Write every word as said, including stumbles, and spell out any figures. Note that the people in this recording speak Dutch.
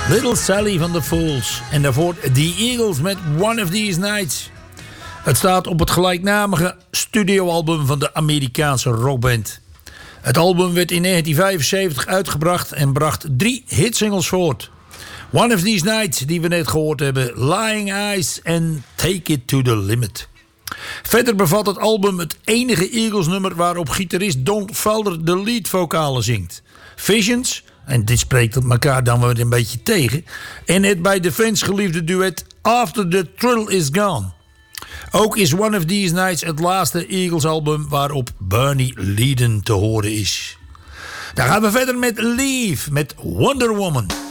Little Sally van The Fools. En daarvoor The Eagles met One of These Nights. Het staat op het gelijknamige studioalbum van de Amerikaanse rockband. Het album werd in negentien vijfenzeventig uitgebracht en bracht drie hitsingles voort. One of These Nights, die we net gehoord hebben, Lying Eyes en Take It to the Limit. Verder bevat het album het enige Eagles-nummer waarop gitarist Don Felder de leadvocalen zingt. Visions, en dit spreekt elkaar dan weer een beetje tegen, en het bij de fans geliefde duet After the Thrill Is Gone. Ook is One of These Nights het laatste Eagles-album waarop Bernie Leadon te horen is. Dan gaan we verder met Leave, met Wonder Woman.